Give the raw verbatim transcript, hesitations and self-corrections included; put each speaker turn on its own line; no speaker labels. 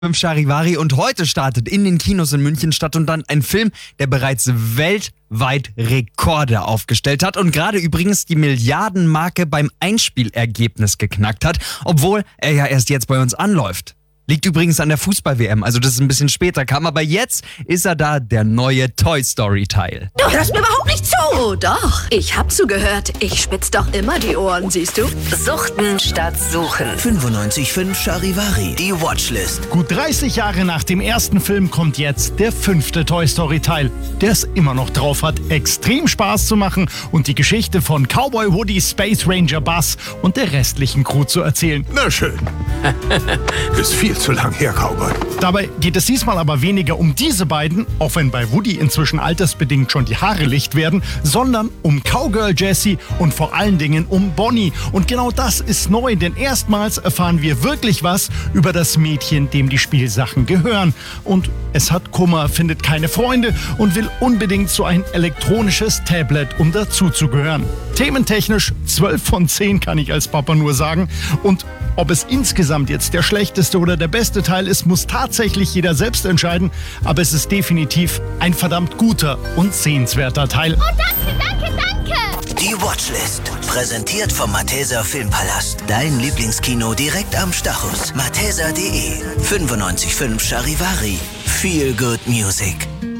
Fünf Charivari und heute startet in den Kinos in München statt und dann ein Film, der bereits weltweit Rekorde aufgestellt hat und gerade übrigens die Milliardenmarke beim Einspielergebnis geknackt hat, obwohl er ja erst jetzt bei uns anläuft. Liegt übrigens an der Fußball-W M, also das ist ein bisschen später kam, aber jetzt ist er da, der neue Toy Story-Teil.
Du hörst mir überhaupt nicht zu! Oh doch, ich hab zugehört. Ich spitz doch immer die Ohren, siehst du?
Suchten statt Suchen.
fünfundneunzig Komma fünf Charivari, die Watchlist.
Gut dreißig Jahre nach dem ersten Film kommt jetzt der fünfte Toy Story Teil, der es immer noch drauf hat, extrem Spaß zu machen und die Geschichte von Cowboy Woody, Space Ranger Buzz und der restlichen Crew zu erzählen.
Na schön. Ist viel zu lang her, Cowboy.
Dabei geht es diesmal aber weniger um diese beiden, auch wenn bei Woody inzwischen altersbedingt schon die Haare licht werden, sondern um Cowgirl Jessie und vor allen Dingen um Bonnie. Und genau das ist neu, denn erstmals erfahren wir wirklich was über das Mädchen, dem die Spielsachen gehören. Und es hat Kummer, findet keine Freunde und will unbedingt so ein elektronisches Tablet, um dazuzugehören. Thementechnisch zwölf von zehn kann ich als Papa nur sagen. Und ob es insgesamt jetzt der schlechteste oder der beste Teil ist, muss tatsächlich jeder selbst entscheiden. Aber es ist definitiv ein verdammt guter und sehenswerter Teil.
Oh, danke, danke, danke!
Die Watchlist, präsentiert vom Malteser Filmpalast. Dein Lieblingskino direkt am Stachus. malteser punkt de. fünfundneunzig Komma fünf Charivari. Feel good music.